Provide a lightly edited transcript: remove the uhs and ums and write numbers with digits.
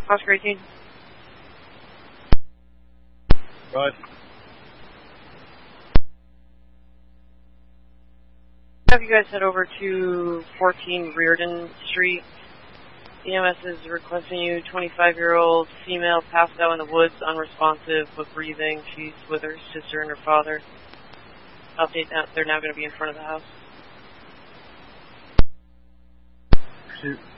Oscar 18. Right. Have you guys head over to 14 Reardon Street. EMS is requesting you, 25-year-old female passed out in the woods, unresponsive but breathing. She's with her sister and her father. Update that they're now going to be in front of the house. Shoot.